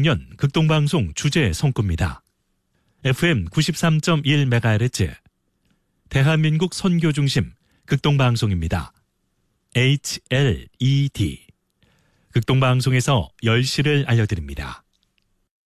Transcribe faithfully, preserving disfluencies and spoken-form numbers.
이천십육 년 극동방송 주제 성구입니다. 에프엠 구십삼 점 일 메가헤르츠 대한민국 선교 중심 극동방송입니다. 에이치엘이디 극동방송에서 열 시를 알려드립니다.